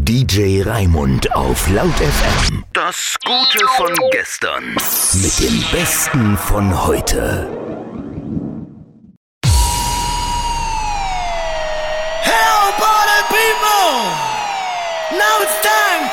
DJ Raimund auf Laut FM. Das Gute von gestern mit dem Besten von heute. Hello, party people! Now it's time